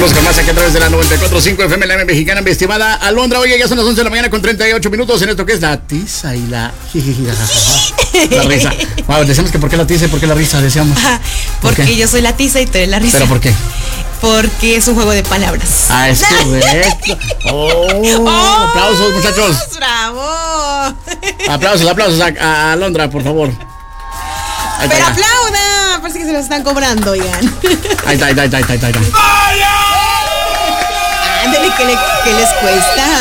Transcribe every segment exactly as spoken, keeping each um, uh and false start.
Seguimos con más aquí a través de la noventa y cuatro punto cinco F M, la M Mexicana, mi estimada Alondra. Oye, ya son las once de la mañana con treinta y ocho minutos en esto que es la tiza y la... la risa. Wow, decíamos que por qué la tiza y por qué la risa, decíamos. ¿Por Porque qué? Yo soy la tiza y tú eres la risa. ¿Pero por qué? Porque es un juego de palabras. Ah, es correcto. Oh, oh, aplausos, muchachos. ¡Bravo! Aplausos, aplausos a, a Alondra, por favor. Ahí Pero aplauda, parece que se los están cobrando, oigan. Ahí está, ahí está, ahí está, ahí está. ¡Vaya! Ándale, ¿qué, le, ¿qué les cuesta?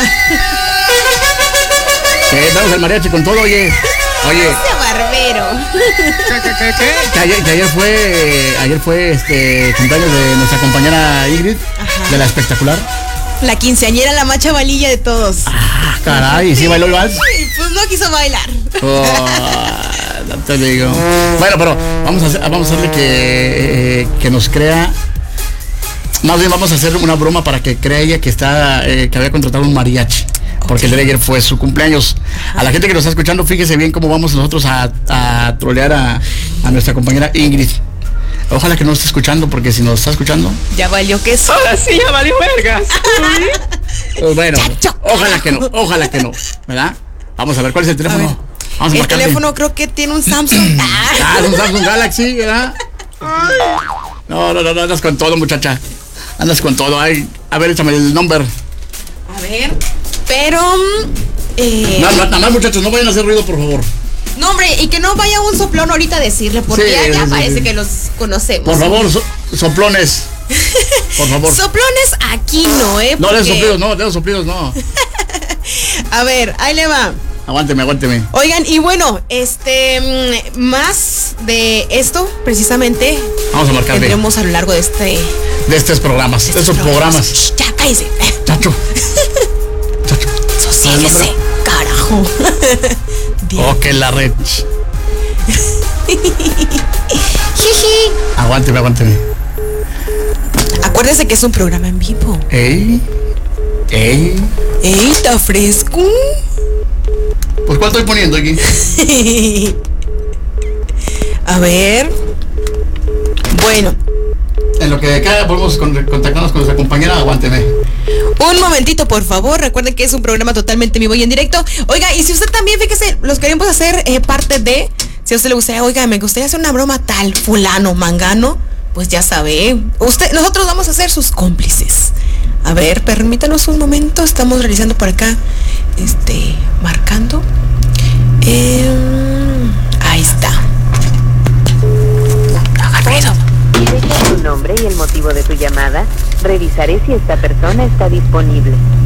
¿Qué? Damos el mariachi con todo, oye. Oye. Ese barbero. ¿Qué, qué, qué, qué? Que ayer, que ayer fue, ayer fue este cumpleaños de nuestra compañera Ingrid. Ajá. De la espectacular. La quinceañera, la más chavalilla de todos. Ah, caray, ¿y sí bailó el vals? Pues no quiso bailar. Oh, no te digo. Bueno, pero vamos a, hacer, vamos a hacerle que, eh, que nos crea. Más bien vamos a hacer una broma para que crea ella que está, eh, que había contratado un mariachi. Porque okay. El día de ayer fue su cumpleaños. A la gente que nos está escuchando, fíjese bien cómo vamos nosotros a, a trolear a, a nuestra compañera Ingrid. Ojalá que no esté escuchando, porque si nos está escuchando... Ya valió que eso. Ahora sí, ya valió vergas. Pues bueno, ojalá que no, ojalá que no, ¿verdad? Vamos a ver, ¿cuál es el teléfono? Vamos a el teléfono creo que tiene un Samsung. Ah, es un Samsung Galaxy, ¿verdad? No, no, no, no, andas con todo, muchacha. Andas con todo. Ay, a ver, échame el number. A ver, pero... Eh... No, no, nada más, muchachos, no vayan a hacer ruido, por favor. No, hombre, y que no vaya un soplón ahorita a decirle, porque sí, ya, ya sí, parece sí. que los conocemos. Por favor, so, soplones. Por favor. Soplones aquí no, ¿eh? No, de los soplidos, no, de los soplidos, no. A ver, ahí le va. Aguánteme, aguánteme. Oigan, y bueno, este, más de esto, precisamente. Vamos a marcarle. Tendremos a lo largo de este... De estos programas, de, de estos programas. programas. Ya, cállese. Chacho. Chacho. Sosiéguese, carajo. Oh, que la red. Aguánteme, aguánteme. Acuérdese que es un programa en vivo. Ey. Ey. Ey, ¿está fresco? Pues, ¿cuál estoy poniendo aquí? A ver. Bueno. En lo que acá podemos contactarnos con nuestra compañera, aguánteme. Un momentito, por favor. Recuerden que es un programa totalmente vivo y en directo. Oiga, y si usted también, fíjese, los queremos hacer eh, parte de... Si a usted le gustaría, oiga, me gustaría hacer una broma tal, fulano, mangano, pues ya sabe. Usted, nosotros vamos a ser sus cómplices. A ver, permítanos un momento. Estamos realizando por acá, este, marcando. Eh, ahí está. Haga ruido. Si dejas tu nombre y el motivo de tu llamada, revisaré si esta persona está disponible.